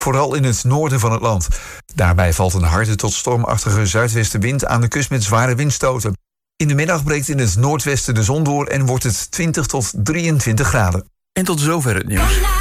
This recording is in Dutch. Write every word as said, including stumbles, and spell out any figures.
vooral in het noorden van het land. Daarbij valt een harde tot stormachtige zuidwestenwind aan de kust met zware windstoten. In de middag breekt in het noordwesten de zon door en wordt het twintig tot drieëntwintig graden. En tot zover het nieuws.